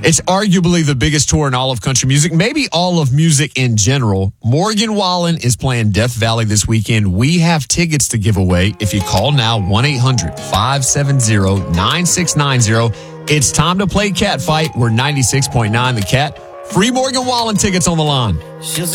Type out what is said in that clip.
It's arguably the biggest tour in all of country music, maybe all of music in general. Morgan Wallen is playing Death Valley this weekend. We have tickets to give away. If you call now, 1-800-570-9690. It's time to play Cat Fight. We're 96.9 The Cat. Free Morgan Wallen tickets on the line.